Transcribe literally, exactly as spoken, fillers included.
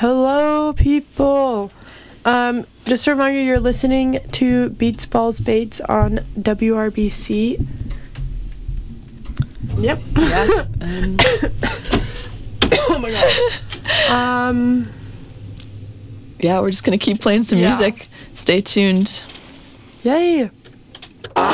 Hello, people. Um, just a reminder, you're listening to Beats Balls Baits on W R B C. Yep. Yeah. Um. Oh my god. um. Yeah, we're just gonna keep playing some Yeah. music. Stay tuned. Yay.